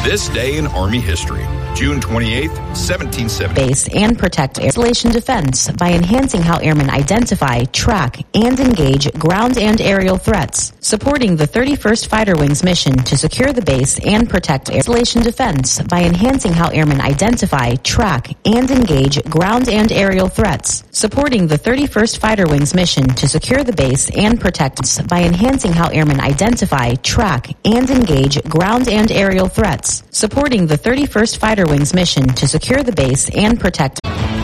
This day in Army history, June 28, 1770. Base and protect installation defense by enhancing how airmen identify, track, and engage ground and aerial threats. Supporting the 31st Fighter Wings mission to secure the base and protect installation defense by enhancing how airmen identify, track, and engage ground and aerial threats. Supporting the 31st Fighter Wings mission to secure the base and protect by enhancing how airmen identify, track, and engage ground and aerial threats. Supporting the 31st Fighter Wings mission to secure the base and protect.